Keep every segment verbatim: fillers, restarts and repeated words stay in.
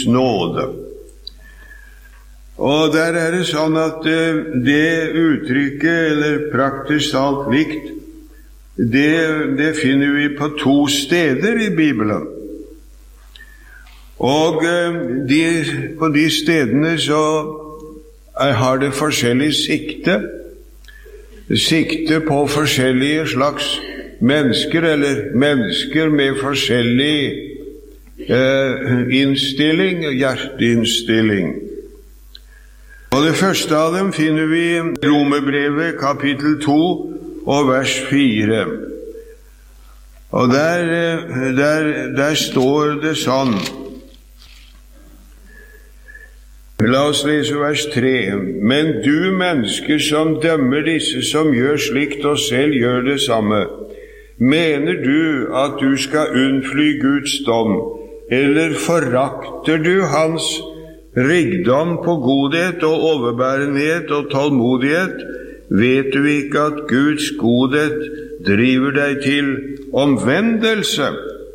nåde. Og der er det sånn at det uttrykket, eller praktisk talt likt, det, det finner vi på to steder i Bibelen. Og de, på de stedene så har det forskjellig sikte, sikte på forskjellige slags mennesker, eller mennesker med forskjellig eh, innstilling, hjerteinnstilling. Og det første av dem finner vi i Romerbrevet kapittel to og vers fire. Og der, der, der står det sånn. La oss lese vers tre. Men du mennesker som dømmer disse som gjør slikt og selv gjør det samme, mener du at du skal unnfly Guds dom, eller forakter du hans rikdom på godhet og overbærenhet og tålmodighet? Vet du ikke at Guds godhet driver deg til omvendelse?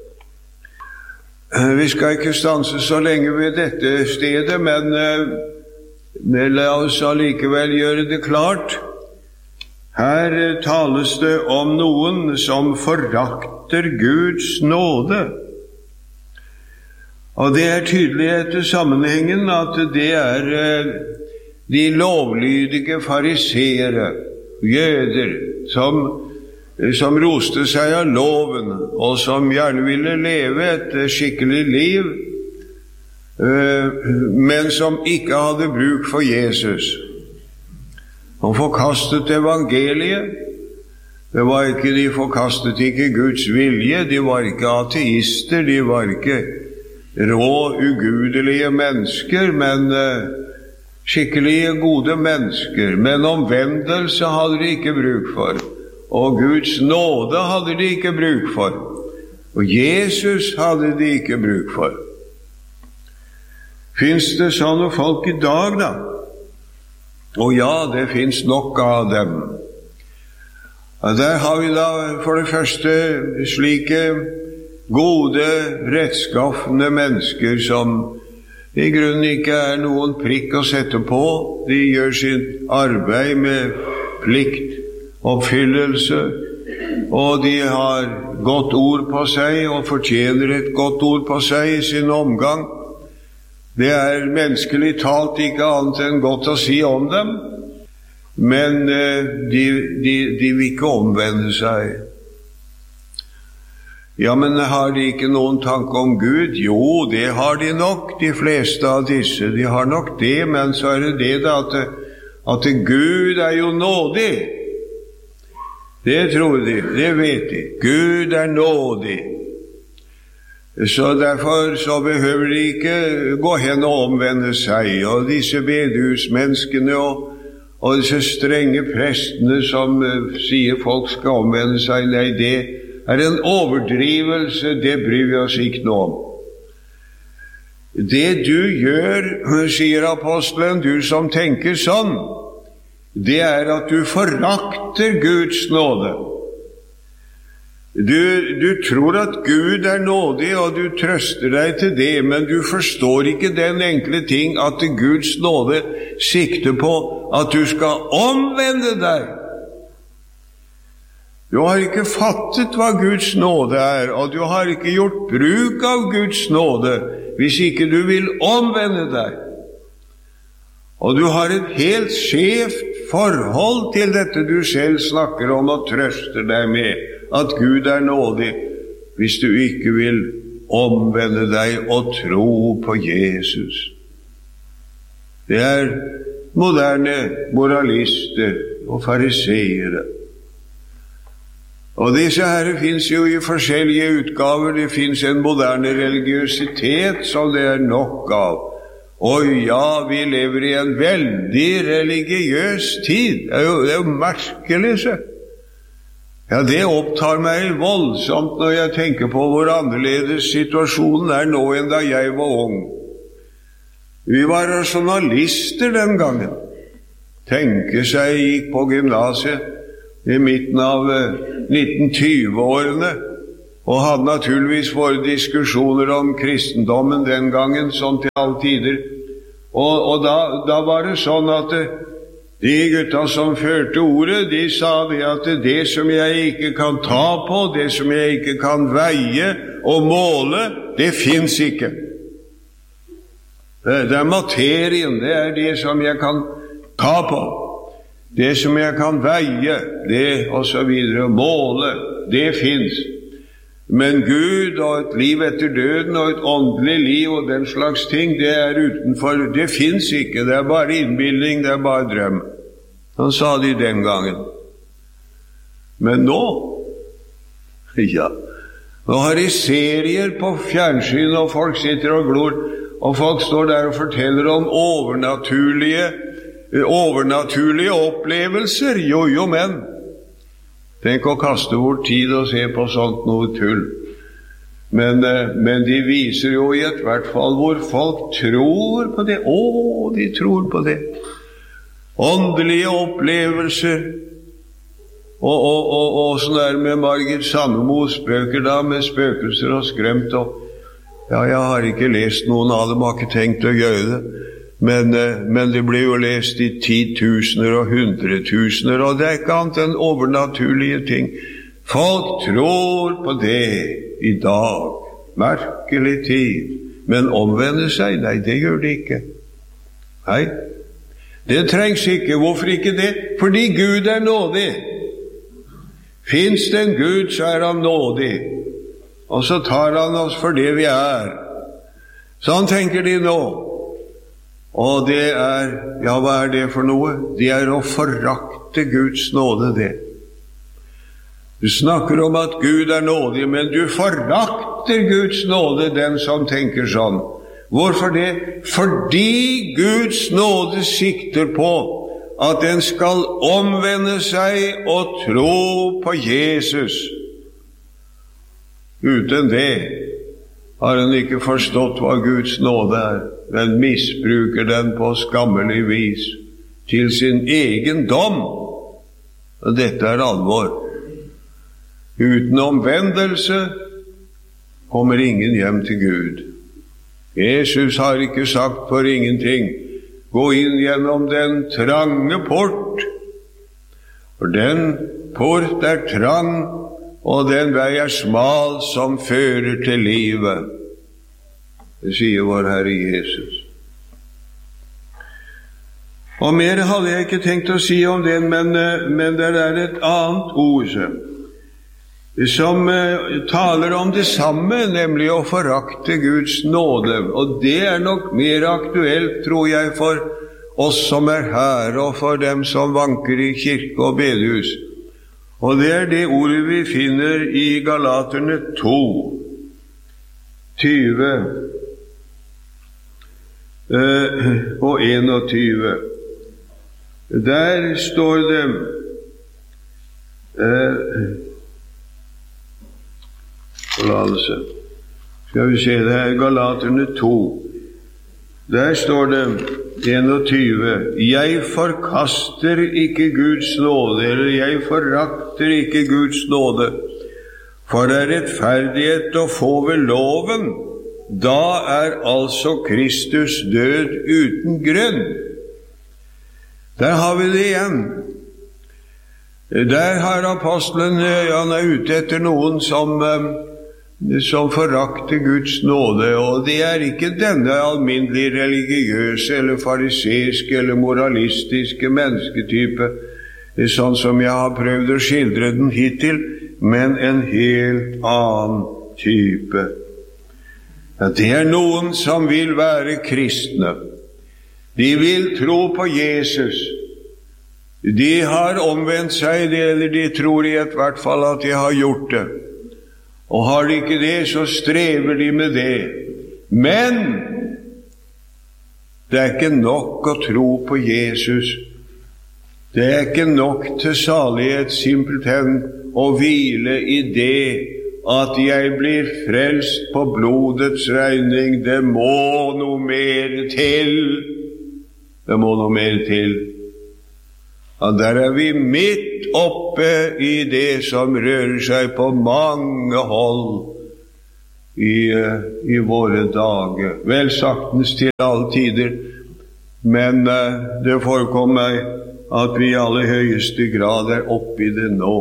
Vi skal ikke stanse så lenge ved dette stedet, men eh, la oss allikevel gjøre det klart. Her tales det om noen som forakter Guds nåde. Og det er tydelig etter sammenhengen at det er eh, de lovlydige fariseere, jøder, som, som roste seg av loven, og som gjerne ville leve et skikkelig liv, eh, men som ikke hadde bruk for Jesus. De forkastet evangeliet. Det var ikke, de forkastet ikke Guds vilje, de var ikke ateister, de var ikke rå, ugudelige mennesker, men uh, skikkelige, gode mennesker. Men omvendelse hadde de ikke bruk for, og Guds nåde hadde de ikke bruk for, og Jesus hadde de ikke bruk for. Finns det sånne folk i dag, da? Og ja, det finns nok av dem. Og der har vi da for det første slike gode, rettskaffende mennesker som i grunnen ikke er noen prikk å sette på. De gjør sitt arbeid med pliktoppfyllelse, og de har godt ord på seg og fortjener et godt ord på seg i sin omgang. Det er menneskelig talt ikke annet enn godt å si om dem, men de, de, de vil ikke omvende seg. Ja, men har de ikke noen tanke om Gud? Jo, det har de nok, de fleste av disse. De har nok det, men så er det det da, at, at Gud er jo nådig. Det tror de, det vet de. Gud er nådig. Så derfor så behøver de ikke gå hen og omvende seg. Og disse bedehusmenneskene og, og disse strenge prestene som uh, sier folk skal omvende seg, nei, det er en overdrivelse, det bryr vi oss ikke noe om. Det du gjør, sier apostelen, du som tenker sånn, det er at du forakter Guds nåde. Du, du tror at Gud er nådig, og du trøster deg til det, men du forstår ikke den enkle ting at Guds nåde sikter på at du skal omvende deg. Du har ikke fattet hva Guds nåde er, og du har ikke gjort bruk av Guds nåde hvis ikke du vil omvende deg. Og du har et helt skjevt forhold til dette du selv snakker om og trøster deg med, at Gud er nådig, hvis du ikke vil omvende deg og tro på Jesus. Det er moderne moralister og fariseere. Og disse herre finnes jo i forskjellige utgaver. Det finnes en moderne religiøsitet som det er nok av. Og ja, vi lever i en veldig religiøs tid. Det er jo, det er jo merkelig, så. Ja, det opptar meg voldsomt når jeg tenker på hvor annerledes situasjonen er nå enn da jeg var ung. Vi var rasjonalister den gangen. Tenke seg, jeg gikk på gymnasiet i midten av nitten tyve-årene, og hadde naturligvis våre diskusjoner om kristendommen den gangen, sånn til alle tider. Og, og da, da var det sånn at de gutta som førte ordet, de sa det at det som jeg ikke kan ta på, det som jeg ikke kan veie og måle, det finnes ikke. Det, det er materien, det er det som jeg kan ta på. Det som jeg kan veie, det og så videre, måle, det finnes. Men Gud og et liv etter døden og et åndelig liv og den slags ting, det er utenfor, det finnes ikke, det er bare innbildning, det er bare drøm. Han sa de den gangen. Men nå, ja, nå har de serier på fjernsyn, og folk sitter og glor, og folk står der og forteller om overnaturlige, overnaturlige opplevelser. Jo, jo, men tenk å kaste bort tid og se på sånt noe tull. Men, men de viser jo i et hvert fall hvor folk tror på det. Å, de tror på det. Åndelige opplevelser. Og, og, og, og sånn der med Margit Sandemos bøker da, med spøkelser og skrømt. Og, ja, jeg har ikke lest noen av dem, har ikke tenkt å gjøre det. Men, men det blir jo lest i titusener og hundretusener, og det er ikke annet enn overnaturlige ting. Folk tror på det i dag. Merkelig tid. Men omvende seg? Nei, det gjør de ikke. Nei, det trengs ikke. Hvorfor ikke det? Fordi Gud er nådig. Finns det en Gud, så er han nådig. Og så tar han oss for det vi er. Sånn tenker de nå. Og det er, ja, hva er det for noe? Det er å forakte Guds nåde, det. Du snakker om at Gud er nådig, men du forakter Guds nåde, den som tenker sånn. Hvorfor det? Fordi Guds nåde sikter på at den skal omvende seg og tro på Jesus. Uten det har han ikke forstått hva Guds nåde er. Den misbruker den på skammelig vis til sin egen dom. Og dette er alvor. Uten omvendelse kommer ingen hjem til Gud. Jesus har ikke sagt for ingenting: gå inn gjennom den trange port. For den port er trang, og den vei er smal som fører til livet. Det sier vår Herre Jesus. Og mer hadde jeg ikke tenkt å si om det, men, men det er et annet ord som taler om det samme, nemlig å forakte Guds nåde. Og det er nok mer aktuelt, tror jeg, for oss som er her, og for dem som vanker i kirke og bedehus. Og det er det ordet vi finner i Galaterne to, tyve og enogtyve. Der står det eh, forlatelse. Skal vi se, det er Galaterne to. Der står det enogtyve. Jeg forkaster ikke Guds nåde, eller jeg forakter ikke Guds nåde, for det er rettferdighet å få ved loven. Da er altså Kristus død uten grunn. Der har vi det igjen. Der har apostelen, han er ute etter noen som, som forakter Guds nåde, og det er ikke denne alminnelige religiøse eller fariseiske eller moralistiske mennesketype, sånn som jeg har prøvd å skildre den hittil, men en helt annen type. Ja, det er noen som vil være kristne. De vil tro på Jesus. De har omvendt seg, eller de tror i et hvert fall at de har gjort det. Og har de ikke det, så strever de med det. Men det er ikke nok å tro på Jesus. Det er ikke nok til salighet simpelthen å hvile i det at jeg blir frelst på blodets regning. Det må noe mer til. Det må noe mer til. Ja, der er vi midt oppe i det som rører seg på mange hold i, i våre dager. Vel saktens til alle tider, men uh, det forekommer meg at vi i aller høyeste grad er oppe i det nå.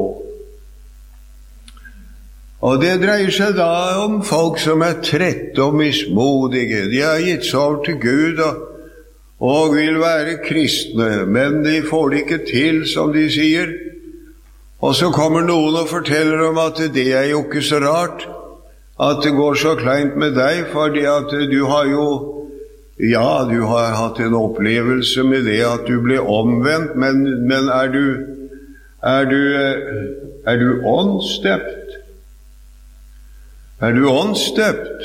Og det dreier seg da om folk som er trette og mismodige. De har gitt seg over til Gud og, og vil være kristne, men de får det ikke til, som de sier. Og så kommer noen og forteller om at det er jo ikke så rart at det går så kleint med deg, fordi at du har jo, ja, du har hatt en opplevelse med det at du ble omvendt, men, men er du, er du, er du åndsdøpt? Er du åndsdøpt?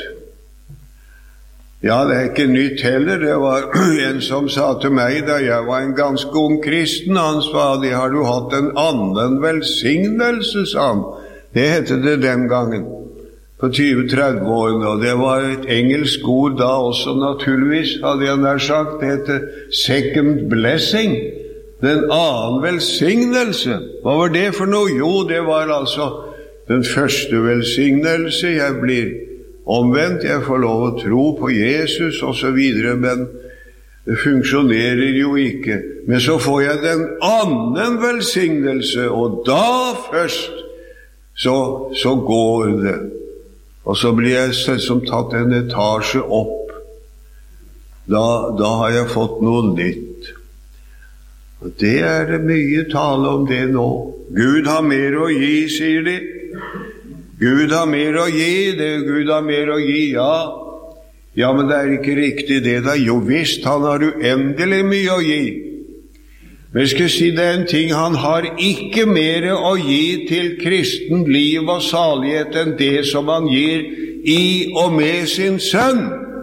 Ja, det er ikke nytt heller. Det var en som sa til meg da jeg var en ganske ung kristen, han sa, har du hatt en annen velsignelse, sa han. Det hette det den gangen, på tyve til tretti årene, og det var et engelsk ord da også, naturligvis, hadde jeg nær sagt. Det hette second blessing, den annen velsignelse. Hva var det for noe? Jo, det var altså den første velsignelse. Jeg blir omvendt, jeg får lov å tro på Jesus og så videre, men det funksjonerer jo ikke. Men så får jeg den annen velsignelse, og da først så, så går det. Og så blir jeg som tatt en etasje opp. Da, da har jeg fått noe nytt. Og det er det mye tale om det nå. Gud har mer å gi, sier de. Gud har mer å gi, det Gud har mer å gi, ja. Ja, men det er ikke riktig det da. Jo visst, han har uendelig mye å gi. Men jeg skal si det er en ting, han har ikke mer å gi til kristen liv og salighet enn det som han gir i og med sin sønn.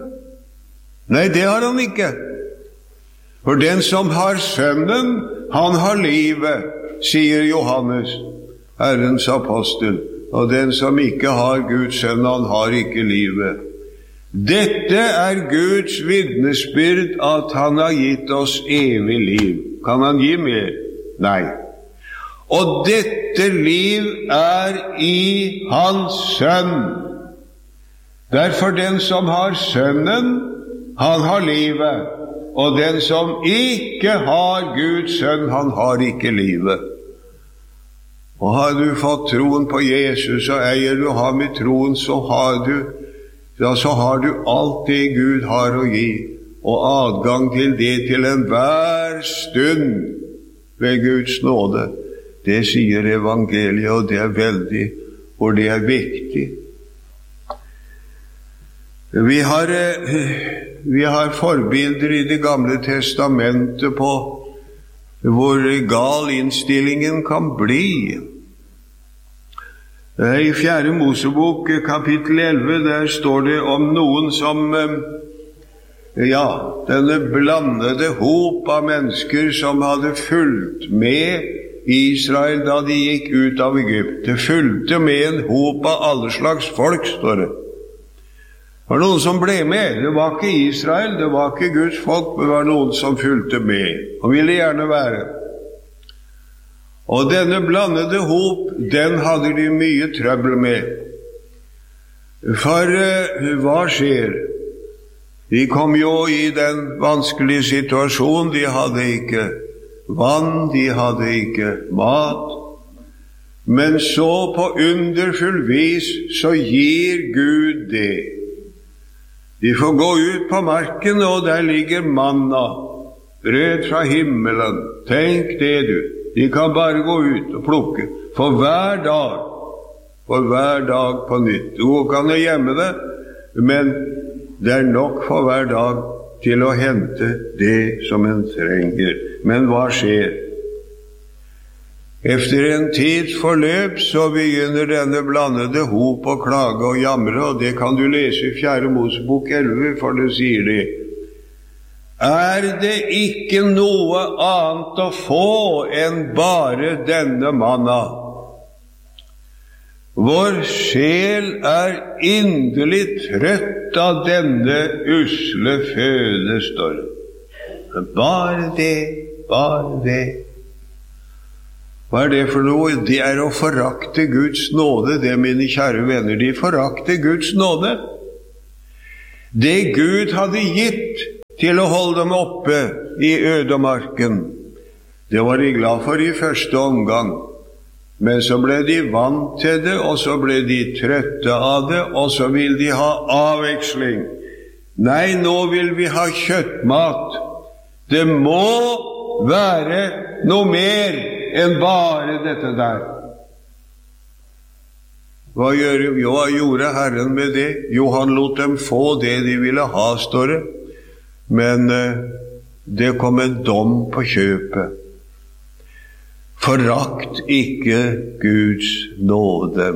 Nei, det har han ikke. For den som har sønnen, han har livet, sier Johannes, Herrens apostel. Og den som ikke har Guds sønn, han har ikke livet. Dette er Guds vitnesbyrd at han har gitt oss evig liv. Kan han gi mer? Nei. Og dette liv er i hans sønn. Derfor den som har sønnen, han har livet. Og den som ikke har Guds sønn, han har ikke livet. Og har du fått troen på Jesus, og eier du ham i troen, så har du, ja, så har du alt det Gud har å gi, og adgang til det til enhver stund ved Guds nåde. Det sier evangeliet, og det er veldig, og det er viktig. Vi har, vi har forbilder i Det gamle testamentet på hvor gal innstillingen kan bli. I fjerde Mosebok, kapittel elleve, der står det om noen som, ja, denne blandede hop av mennesker som hadde fulgt med Israel da de gikk ut av Egypt. Det fulgte med en hop av alle slags folk, står det. Det var noen som ble med. Det var ikke Israel, det var ikke Guds folk, men det var noen som fulgte med, og ville gjerne være. Og denne blandede hop, den hadde de mye trøbbel med. For uh, hva skjer? De kom jo i den vanskelige situasjonen. De hadde ikke vann, de hadde ikke mat. Men så på underfull vis så gir Gud det. De får gå ut på marken, og der ligger manna, brød fra himmelen. Tenk det, du. De kan bare gå ut og plukke, for hver dag, for hver dag på nytt. Du kan jo gjemme det, men det er nok for hver dag til å hente det som en trenger. Men hva skjer? Efter en tids forløp så begynner denne blandede hop å klage og jamre, og det kan du lese i fjerde Mosebok elleve, for det sier det. Er det ikke noe annet å få enn bare denne manna? Vår sjel er inderlig trøtt av denne usle føde, står det. Bare det, bare det. Hva er det for noe? Det er å forakte Guds nåde, det, mine kjære venner. De forakte Guds nåde. Det Gud hadde gitt til å holde dem oppe i ødemarken, det var de glad for i første omgang. Men så ble de vant til det, og så ble de trøtte av det, og så vil de ha avveksling. Nei, nå vil vi ha kjøttmat. Det må være noe mer enn bare dette der. Hva, gjør, jo, hva gjorde Herren med det? Jo, han lot dem få det de ville ha, står det. Men eh, det kom en dom på kjøpet. Forakt ikke Guds nåde.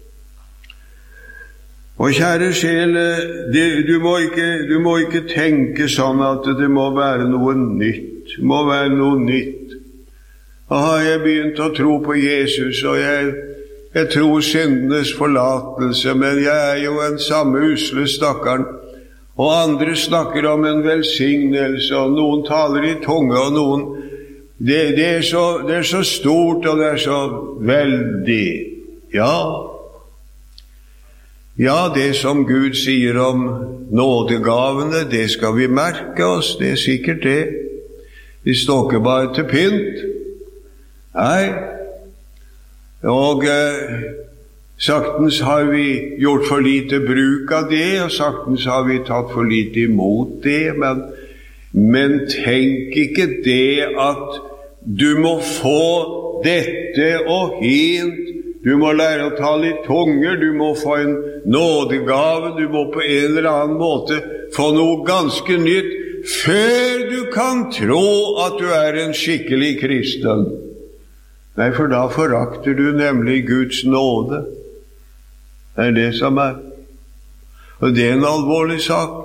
Og kjære sjel, det, du, må ikke, du må ikke tenke sånn at det må være noe nytt. Det må være noe nytt. Og har jeg begynt å tro på Jesus, og jeg, jeg tror syndenes forlatelse, men jeg er jo en samme usle stakkaren. Og andre snakker om en velsignelse, og noen taler i tunge, og noen Det, det, er så, det er så stort, og det er så veldig. Ja, ja, det som Gud sier om nådegavene, det skal vi merke oss, det er sikkert det. Vi står ikke bare til pynt. Nei. Og eh, saktens har vi gjort for lite bruk av det, og saktens har vi tatt for lite imot det, men, men tenk ikke det at du må få dette og hint, du må lære å tale i tunger, du må få en nådegave, du må på en eller annen måte få noe ganske nytt, før du kan tro at du er en skikkelig kristen. Nei, for da forakter du nemlig Guds nåde. Det er det som er. Og det er en alvorlig sak.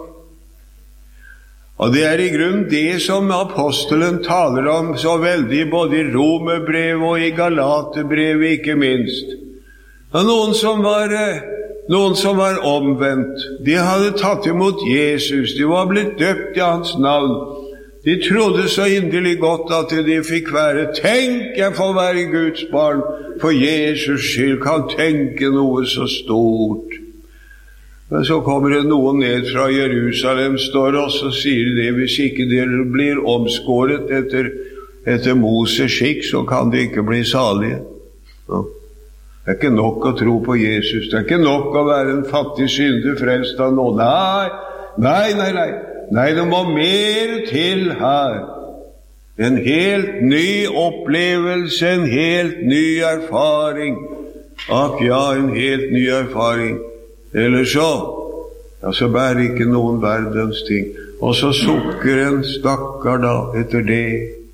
Og det er i grunnen det som apostelen taler om så veldig, både i Romerbrevet og i Galaterbrevet ikke minst. Og noen som var, noen som var omvendt, de hadde tatt imot Jesus, de var blitt døpt i hans navn. De trodde så inderlig godt at de fikk være, tenk, jeg får være Guds barn, for Jesus skyld kan tenke noe så stort. Men så kommer det noen ned fra Jerusalem, står også, og sier det, hvis ikke dere blir omskåret etter, etter Moses skikk, så kan de ikke bli salige. Ja. Det er ikke nok å tro på Jesus, det er ikke nok å være en fattig synder frelst av nåde. Nei, nei, nei, nei, nei, det må mer til her. En helt ny opplevelse, en helt ny erfaring. Ak ja, en helt ny erfaring. Eller så, ja, så bærer ikke noen verdens ting. Og så sukker en stakkar da etter det.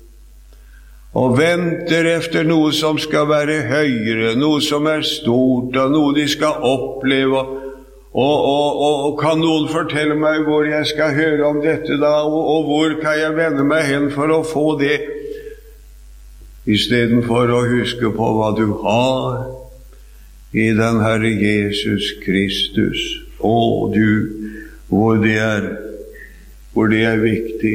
Og venter efter noe som skal være høyere, noe som er stort, og noe de skal oppleve. Og, og, og, og kan noen fortelle meg hvor jeg skal høre om dette da, og, og hvor kan jeg vende meg hen for å få det? I stedet for å huske på hva du har i den Herre Jesus Kristus. Å, du, hvor det er, hvor det er viktig.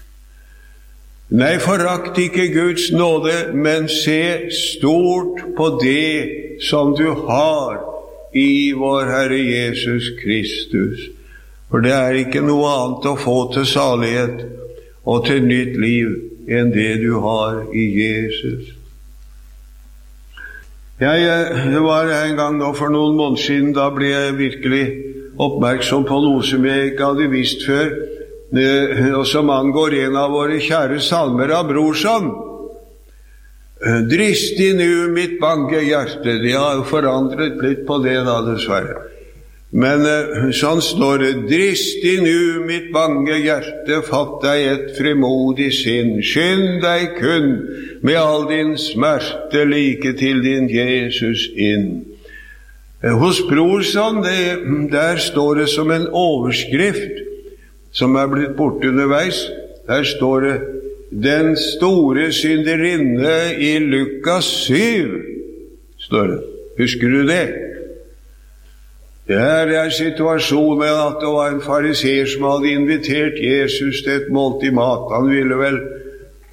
Nei, forakt ikke Guds nåde, men se stort på det som du har i vår Herre Jesus Kristus. For det er ikke noe annet å få til salighet og til nytt liv enn det du har i Jesus. Jeg, det var en gang nå for noen måneder siden, da ble jeg virkelig oppmerksom på noe som jeg ikke hadde visst før, og som angår en av våre kjære salmer av Brorson. Dristig nu mitt bange hjerte. De har jo forandret litt på det da, dessverre. Men sånn står det: Dristig nu mitt bange hjerte, fatt deg et frimodig sinn, skynd deg kun med all din smerte like til din Jesus inn. Hos Brorson, det, der står det som en overskrift som er blitt borte underveis. Der står det: den store synderinne i Lukas syv, står det. Husker du det? Det er situasjonen at det var en fariseer som hadde invitert Jesus til et måltid mat. Han ville vel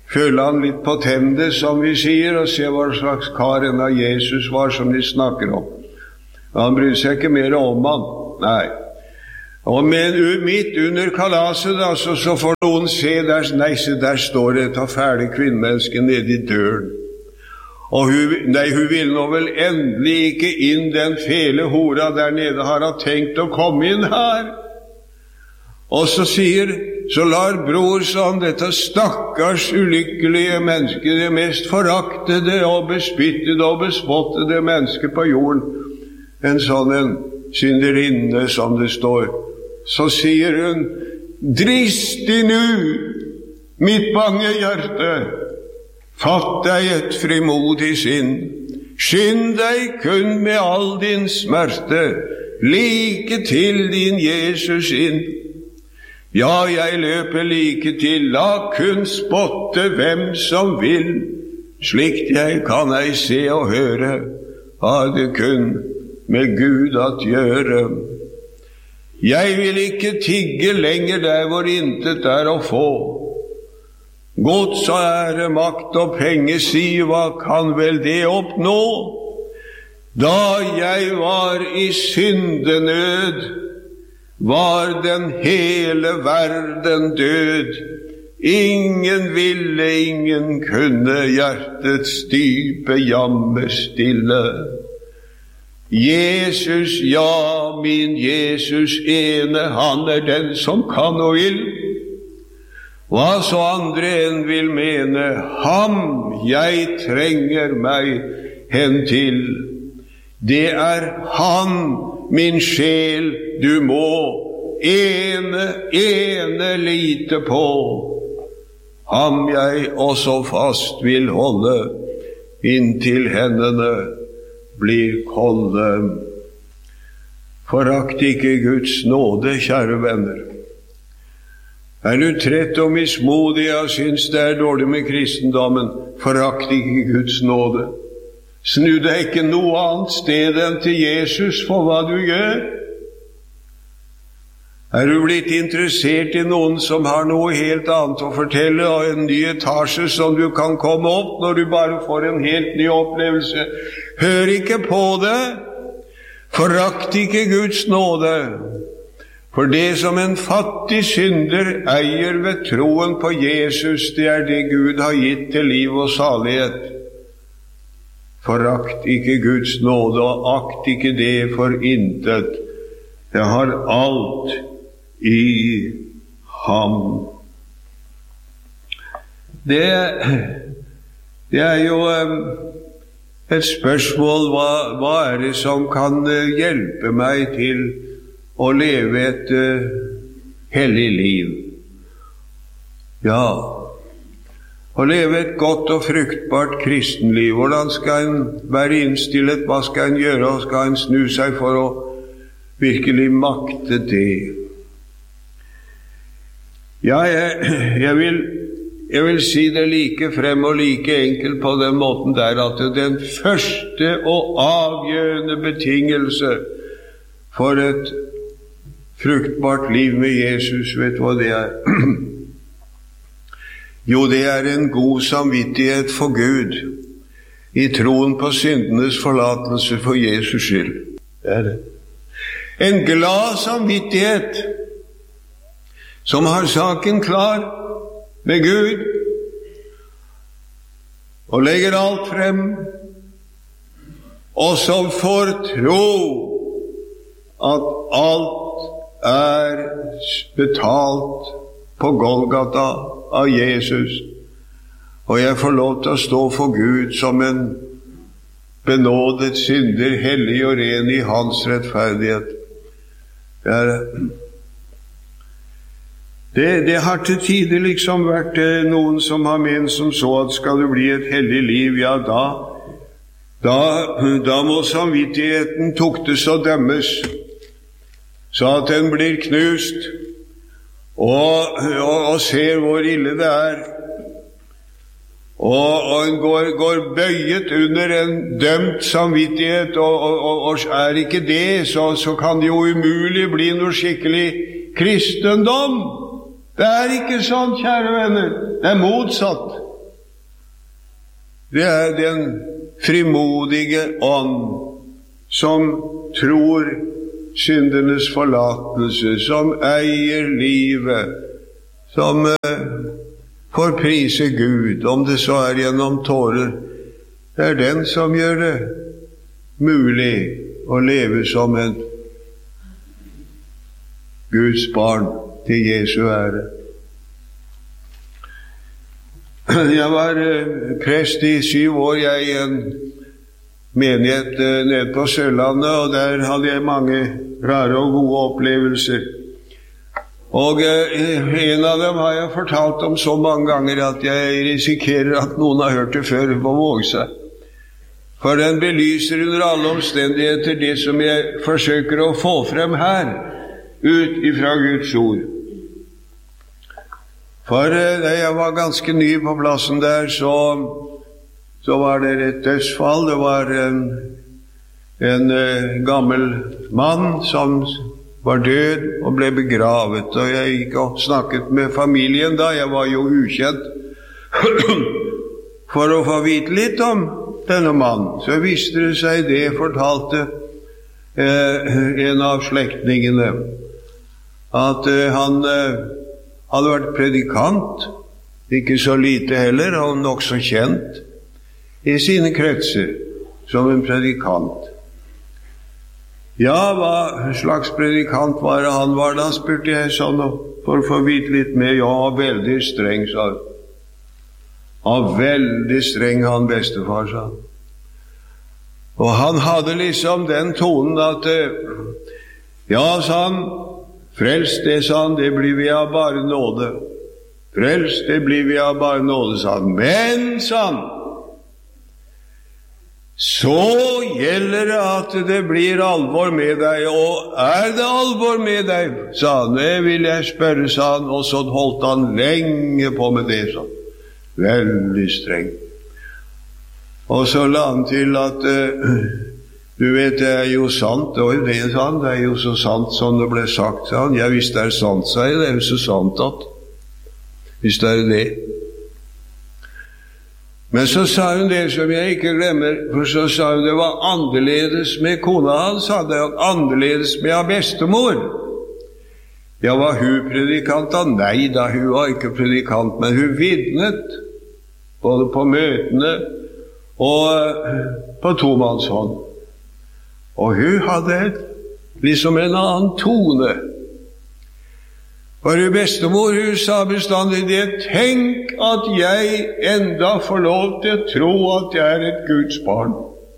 føler han litt på tendet, som vi sier, og se hva slags kar en av Jesus var som de snakker om. Han bryr seg ikke mer om han. Nei. Og men, midt under kalaset da, så, så får noen se der, nei, så der står det et fæle kvinnemenneske nede i døren. Og hun, nei, hun vil nå vel endelig ikke inn, den fele hora der nede har han tenkt å komme inn her. Og så sier, så lar bror sånn, dette stakkars ulykkelige menneske, det mest foraktede og bespyttede og bespottede menneske på jorden, en sånn en synderinne som det står, så sier hun, dristig nu, mitt bange hjerte, fatt deg et frimodig sinn, skynd deg kun med all din smerte, like til din Jesus inn. Ja, jeg løper like til, la kun spotte hvem som vil, slikt jeg kan ei se og høre, har det kun med Gud at gjøre. Jeg vil ikke tigge lenger der hvor intet er å få. Gods og ære, makt og penge, si, hva kan vel det oppnå? Da jeg var i syndenød, var den hele verden død. Ingen ville, ingen kunne hjertets dype jammer stille. Jesus, ja, min Jesus ene, han er den som kan og vil. Hva så andre enn vil mene, ham jeg trenger meg hen til. Det er han, min sjel, du må ene, ene lite på. Ham jeg også fast vil holde, inntil hendene blir kolde. Forakt ikke Guds nåde, kjære venner. Er du trett og mismodig og syns det er dårlig med kristendommen, forakt ikke Guds nåde. Snu deg ikke noe annet sted enn til Jesus for hva du gjør. Er du blitt interessert i noen som har noe helt annet å fortelle, og en ny etasje som du kan komme opp når du bare får en helt ny opplevelse? Hør ikke på det. Forakt ikke Guds nåde. For det som en fattig synder eier ved troen på Jesus, det er det Gud har gitt til liv og salighet. Forakt ikke Guds nåde, og akt ikke det for intet. Det har alt i ham. Det, det er jo et spørsmål, hva, hva er det som kan hjelpe meg til å leve et uh, hellig liv? Ja, å leve et godt og fruktbart kristenliv. Hvordan skal en være innstillet? Hva skal en gjøre? Og skal en snu seg for å virkelig makte det? Ja, jeg, jeg, vil, jeg vil si det like frem og like enkelt på den måten der, at den første og avgjørende betingelse for et fruktbart liv med Jesus, vet du hva det er? Jo, det er en god samvittighet for Gud, i troen på syndenes forlatelse for Jesus skyld. Det er det. En glad samvittighet, som har saken klar med Gud, og legger alt frem, og som får tro at alt er betalt på Golgata av Jesus, og jeg får lov til å stå for Gud som en benådet synder, hellig og ren i hans rettferdighet. Det, er, det, det har til tider liksom vært noen som har ment som så at skal det bli et hellig liv, ja da, da, da må samvittigheten tuktes og dømmes, så at den blir knust, og, og, og ser hvor ille det er. Og, og en går, går bøyet under en dømt samvittighet, og, og, og er ikke det, så, så kan det jo umulig bli noe skikkelig kristendom. Det er ikke sånn, kjære venner. Det er motsatt. det er den frimodige ånd som tror syndenes forlatelse, som eier livet, som eh, får prise Gud, om det så er gjennom tårer. Det er den som gjør det mulig å leve som en Guds barn til Jesu ære. Jeg var prest i syv år, jeg i en menighet nede på Sørlandet, og der hadde jeg mange rare og gode opplevelser. Og en av dem har jeg fortalt om så mange ganger at jeg risikerer at noen har hørt det før på Vågsøy. For den belyser under alle omstendigheter det som jeg forsøker å få frem her, ut ifra Guds ord. For da jeg var ganske ny på plassen der, så, så var det et dødsfall. Det var en, en uh, gammel mann som var død og ble begravet. Og jeg gikk og snakket med familien da, jeg var jo ukjent, for å få vite litt om denne mannen. Så visste det seg det, fortalte uh, en av slektningene, at uh, han uh, hadde vært predikant, ikke så lite heller, og nok så kjent i sine kretser som en predikant. Ja, hva slags predikant var det han var? Da spurte jeg sånn, for å få vite litt mer. Ja, veldig streng, sa han. Ja, veldig streng, han bestefar, sa han. Og han hadde liksom den tonen at, ja, sa han, frelst, det sa han, det blir vi av bare nåde. Frelst, det blir vi av bare nåde, sa han. Men, sa han, så gjelder det at det blir alvor med deg. Og er det alvor med deg, sa han. Det vil jeg spørre, sa han. Og så holdt han lenge på med det, sa han. Veldig streng. Og så la han til at uh, du vet, det er jo sant, det var jo det, sa han, det er jo så sant som det ble sagt, sa han. Ja, hvis det er sant, sa jeg, det er jo så sant at, hvis det er det. Men så sa hun det som jeg ikke glemmer, for så sa hun det var annerledes med kona hans, sa det var annerledes med bestemor. Ja, var hun predikant da? Nei da, hun var ikke predikant, men hun vidnet, både på møtene og på tomannshånd. Og hun hadde liksom en annen tone. For hun bestemor, hun sa bestandig det, tenk at jeg enda får lov til å tro at jeg er et Guds barn.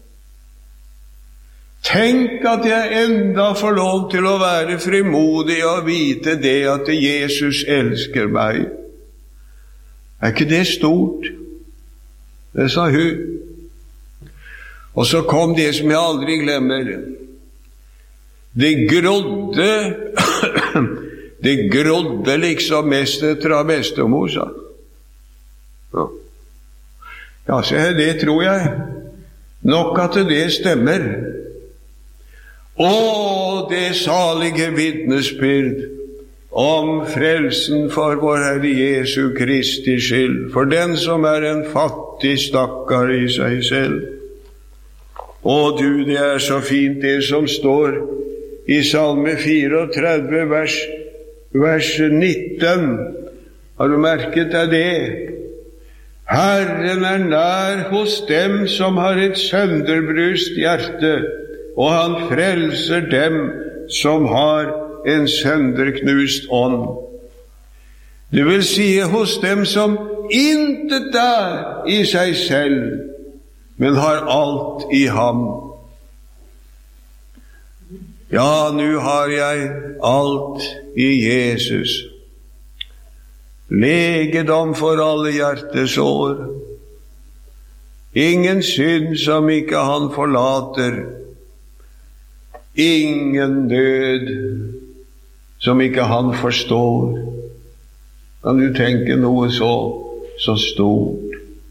Tenk at jeg enda får lov til å være frimodig og vite det at Jesus elsker meg. Er ikke det stort? Det sa hun. Og så kom det som jeg aldri glemmer. Det grodde, det grodde liksom mest etter av bestemor, sa. Ja, ja så det tror jeg nok at det stemmer. Å, det salige vitnesbyrd om frelsen for vår Herre Jesu Kristi skyld, for den som er en fattig stakkar i seg selv. Å du, det er så fint det som står i Salme trettefire, vers, vers nitten. Har du merket deg det? Herren er nær hos dem som har et sønderbrust hjerte, og han frelser dem som har en sønderknust ånd. Det vil si hos dem som intet er i seg selv, men har alt i ham. Ja, nu har jeg alt i Jesus. Legedom for alle hjertesår. Ingen synd som ikke han forlater. Ingen død som ikke han forstår. Kan du tenke noe så, så stort?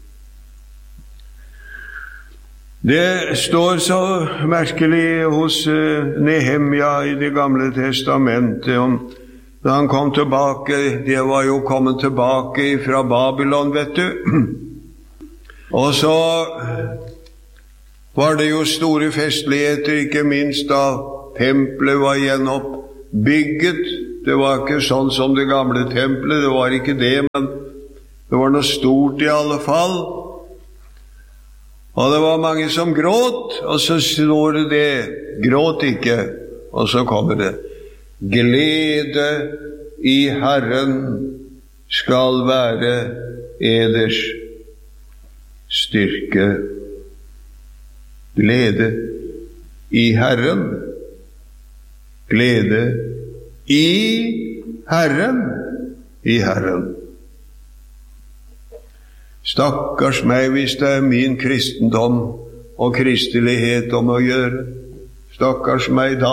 Det står så merkelig hos Nehemja i Det gamle testamentet om da han kom tilbake, det var jo kommet tilbake fra Babylon, vet du. Og så var det jo store festligheter, ikke minst da tempelet var gjenoppbygget. Det var ikke sånn som det gamle tempelet, det var ikke det, men det var noe stort i alle fall. Og det var mange som gråt, og så står det det, gråt ikke, og så kommer det, glede i Herren skal være eders styrke. Glede i Herren. Glede i Herren. I Herren. Stakkars meg hvis det er min kristendom og kristelighet om å gjøre. Stakkars meg da.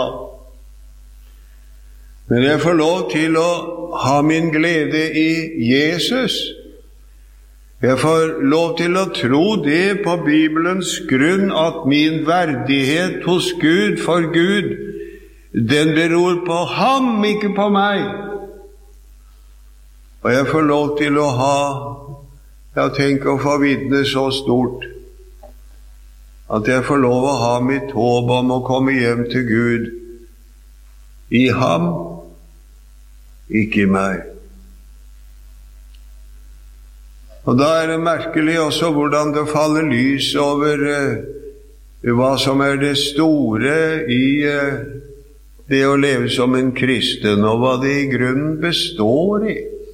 Men jeg får lov til å ha min glede i Jesus. Jeg får lov til å tro det på Bibelens grunn, at min verdighet hos Gud, for Gud, den beror på ham, ikke på meg. Og jeg får lov til å ha, jeg tenker å få vitne så stort, at jeg får lov å ha mitt håp om å komme hjem til Gud i ham, ikke i meg. Og da er det merkelig også hvordan det faller lys over uh, hva som er det store i uh, det å leve som en kristen, og hva det i grunnen består i.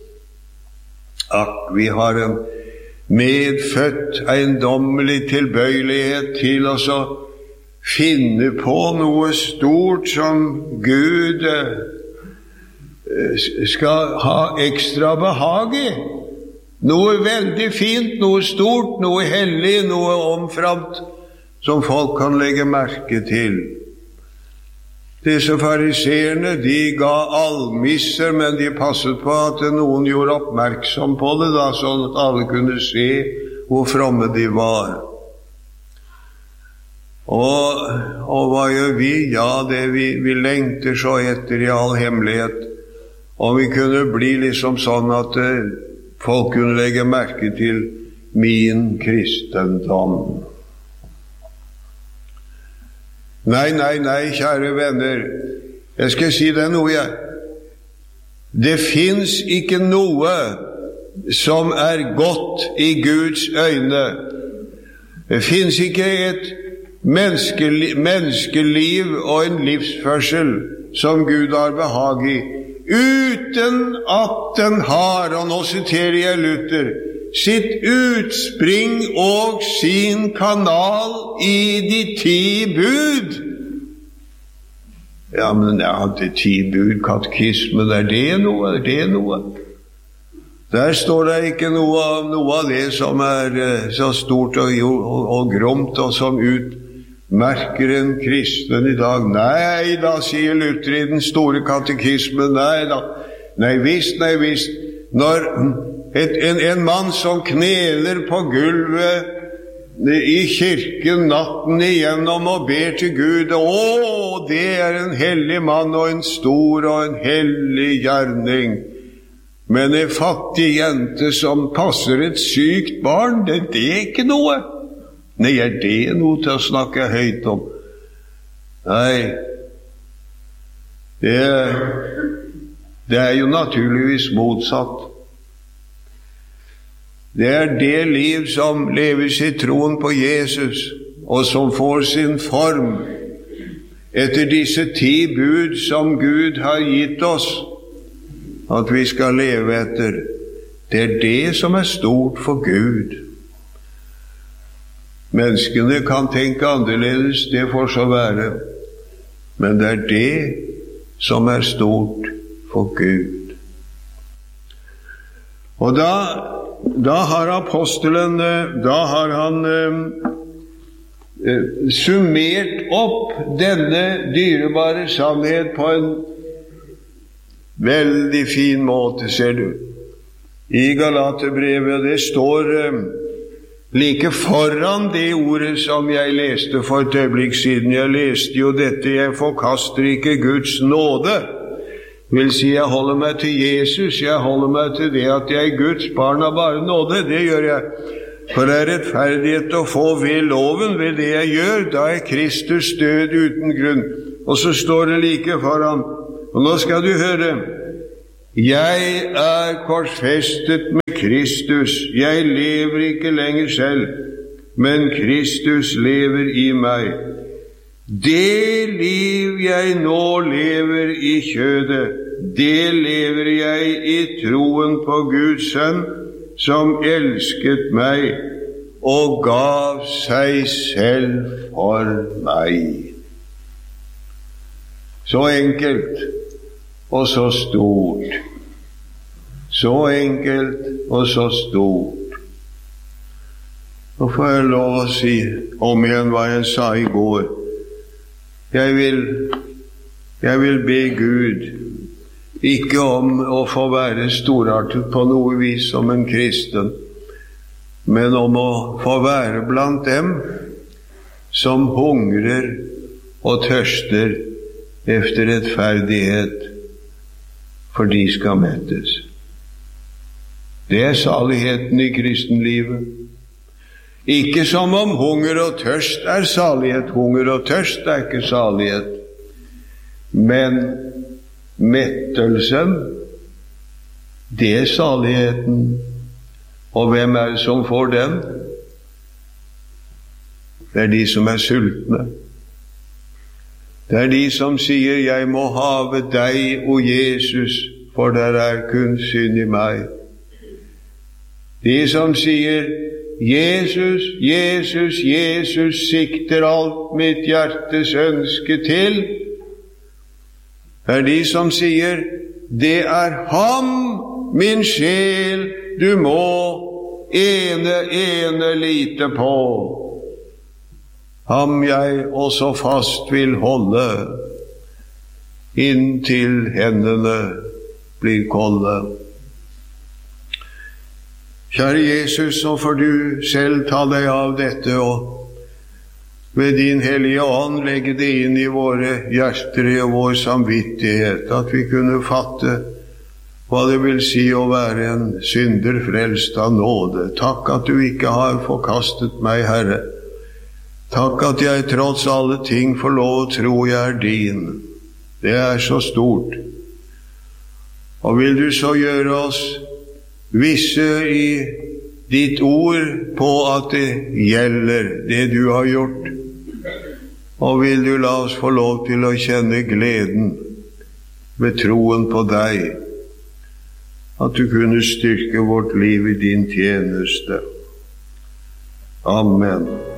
Akk, vi har en medfødt eiendommelig tilbøyelighet til å så finne på noe stort som Gud uh, skal ha ekstra behag i. Noe veldig fint, noe stort, noe hellig, noe omframt, som folk kan legge merke til. Disse fariserene, de ga almisser, men de passet på at noen gjorde oppmerksom på det, da, sånn at alle kunne se hvor fromme de var. Og, og hva gjør vi? Ja, det vi, vi lengter så etter i all hemmelighet. Og vi kunne bli liksom sånn at folk kunne legge merke til min kristendom. Nei, nei, nei, kjære venner. Jeg skal si deg noe, jeg. Det finnes ikke noe som er godt i Guds øyne. Det finnes ikke et menneskeliv, menneskeliv og en livsførsel som Gud har behag i, uten at den har, og nå siterer jeg Luther, sitt utspring og sin kanal i de ti bud. Ja, men jeg hadde ti bud, katekismen, er det noe? Er det noe? Der står det ikke noe av, noe av det som er uh, så stort og, og, og gromt, og som utmerker en kristen i dag. Nei da, sier Luther i den store katekismen, nei da. Nei visst, nei visst. Når et, en, en mann som kneler på gulvet i kirken natten igjennom og ber til Gud, å, det er en hellig mann og en stor og en hellig gjerning. Men en fattig jente som passer et sykt barn, det, det er ikke noe. Nei, er det noe til å snakke høyt om? Nei, det, det er jo naturligvis motsatt. Det er det liv som leves i troen på Jesus, og som får sin form etter disse ti bud som Gud har gitt oss, at vi skal leve etter. Det er det som er stort for Gud. Menneskene kan tenke annerledes, det får så være. Men det er det som er stort for Gud. Og da, da har apostelen, da har han eh, summert opp denne dyrebare sannhet på en veldig fin måte, ser du. I Galaterbrevet, det står eh, like foran det ordet som jeg leste for et øyeblikk siden. Jeg leste jo dette, jeg forkaster ikke Guds nåde. Vil si, jeg holder meg til Jesus, jeg holder meg til det at jeg er Guds barn av bare nåde, det gjør jeg. For er rettferdighet å få ved loven, ved det jeg gjør, da er Kristus død uten grunn. Og så står det like foran, og nå skal du høre, jeg er korsfestet med Kristus, jeg lever ikke lenger selv, men Kristus lever i meg. Det liv jeg nå lever i kjødet, det lever jeg i troen på Guds sønn, som elsket meg og gav seg selv for meg. Så enkelt og så stort. Så enkelt og så stort. Nå får jeg lov å si om igjen hva jeg sa i går. Jeg vil, jeg vil be Gud ikke om å få være storartet på noe vis som en kristen, men om å få være blant dem som hungrer og tørster efter rettferdighet, for de skal mettes. Det er saligheten i kristenlivet. Ikke som om hunger og tørst er salighet. Hunger og tørst er ikke salighet. Men mettelsen, det er saligheten. Og hvem er det som får den? Det er de som er sultne. Det er de som sier, jeg må have deg, o Jesus, for der er kun synd i meg. De som sier, Jesus, Jesus, Jesus sikter alt mitt hjertes ønske til, er de som sier, det er ham, min sjel, du må ene, ene lite på. Ham jeg også fast vil holde, inntil hendene blir kolde. Kjære Jesus, så får du selv ta deg av dette, og ved din hellige ånd legge det inn i våre hjerter og vår samvittighet, at vi kunne fatte hva det vil si å være en synder frelst av nåde. Takk at du ikke har forkastet meg, Herre. Takk at jeg trots alle ting får lov å tro jeg er din. Det er så stort. Og vil du så gjøre oss visse i ditt ord på at det gjelder det du har gjort, og vil du la oss få lov til å kjenne gleden ved troen på deg, at du kunne styrke vårt liv i din tjeneste. Amen.